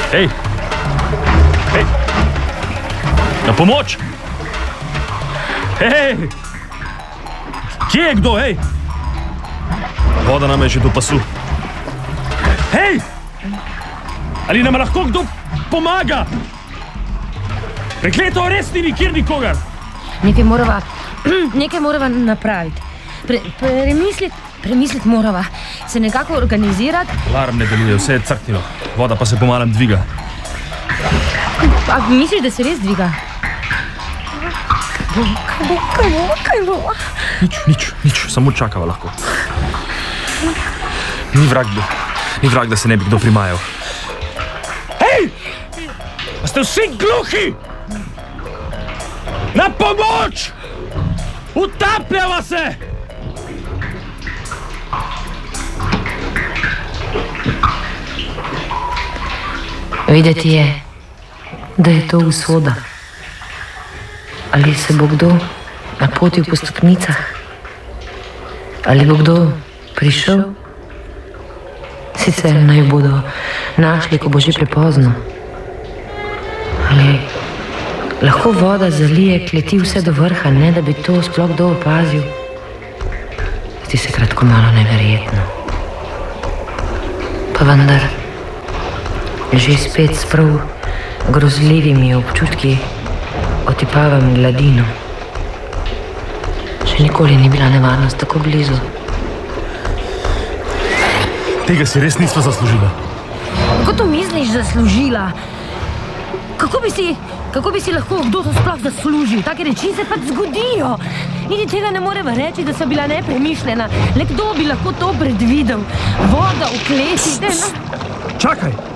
Hej! Hej! Na pomoč! Hej! Kje je kdo, hej? Voda nam je že do pasu. Hej! Ali nam lahko kdo pomaga? Prekleto, res ni nikjer nikogar. Nekaj morava napraviti. Premisliti morava. Se nekako organizirati. Alarm ne deluje, vse je crknilo. Voda pa se pomalem dviga. A misliš, da se res dviga? Kaj bo? Nič, samo čakava lahko. Ni vrag, da se ne bi kdo primajal. Hej! A ste vsi gluhi? Na pomoč! Utapljava se! Videti je, da je to usoda. Ali se bo kdo napotil po stopnicah? Ali bo kdo prišel? Sicer naj bodo našli, ko bo že prepozno. Ali lahko voda zalije kleti vse do vrha, ne da bi to sploh kdo opazil? Zdi se kratko malo neverjetno. Pa vendar, že spet s prav grozljivimi občutki otipavam gladino. Še nikoli ni bila nevarnost tako blizu. Tega si res nisva zaslužila. Kako to misliš zaslužila? Kako bi si lahko kdo to sploh zaslužil? Take reči se pač zgodijo. Niti tega ne moreva reči, da so bila nepremišljena. Le kdo bi lahko to predvidel? Voda v kleti. Čakaj!